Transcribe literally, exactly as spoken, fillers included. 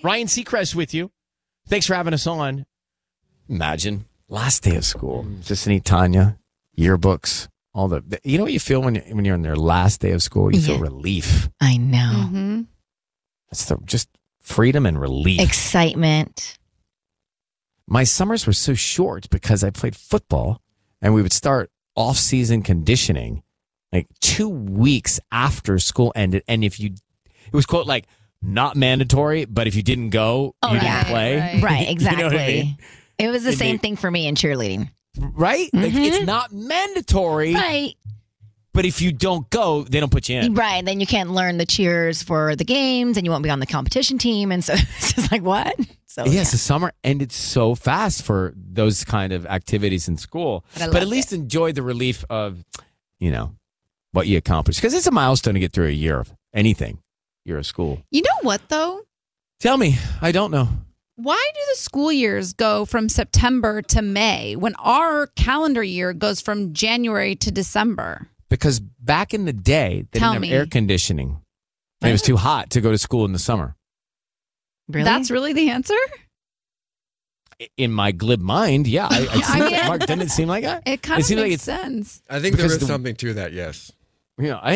Ryan Seacrest with you. Thanks for having us on. Imagine, last day of school. Just need Tanya, yearbooks, all the... You know what you feel when, you, when you're on their last day of school? You yeah. feel relief. I know. Mm-hmm. It's the, just freedom and relief. Excitement. My summers were so short because I played football, and we would start off-season conditioning like two weeks after school ended. And if you... It was, quote, like, not mandatory, but if you didn't go, oh, you right, didn't play. Right, right exactly. You know what I mean? It was the It'd same be, thing for me in cheerleading. Right? Mm-hmm. Like, it's not mandatory. Right. But if you don't go, they don't put you in. Right. Then you can't learn the cheers for the games and you won't be on the competition team. And so it's just like, what? So yes, yeah. the summer ended so fast for those kind of activities in school. But, but at least it. enjoy the relief of, you know, what you accomplished. Because it's a milestone to get through a year of anything. Year of school. You know what, though? Tell me. I don't know. Why do the school years go from September to May when our calendar year goes from January to December? Because back in the day, they Tell didn't have me. air conditioning. And it was too hot to go to school in the summer. Really? That's really the answer? In my glib mind, yeah. I, I, I mean, Mark, doesn't it seem like that? It kind it of seems makes like sense. I think there is the, something to that, yes. You know, I